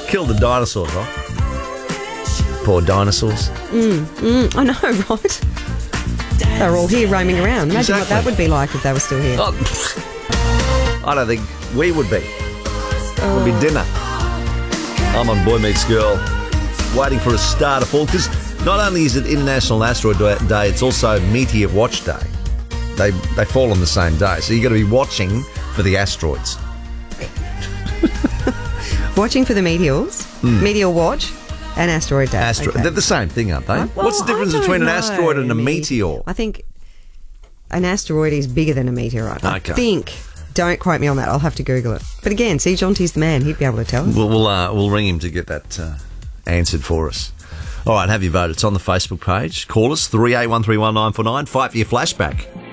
Killed the dinosaurs, right? Poor dinosaurs. I know, right? They're all here roaming around. Imagine what that would be like if they were still here. Oh, I don't think we would be. It would be dinner. I'm on Boy Meets Girl, waiting for a star to fall, because not only is it International Asteroid Day, it's also Meteor Watch Day. They fall on the same day, so you've got to be watching for the asteroids. Watching for the meteors, Meteor Watch, and Asteroid Day. Okay. They're the same thing, aren't they? What's the difference between an asteroid and a meteor? I think an asteroid is bigger than a meteorite. Okay. I think. Don't quote me on that. I'll have to Google it. But again, see, Jonty's the man. He'd be able to tell us. We'll ring him to get that answered for us. All right, have your vote. It's on the Facebook page. Call us, 38131949. Fight for your flashback.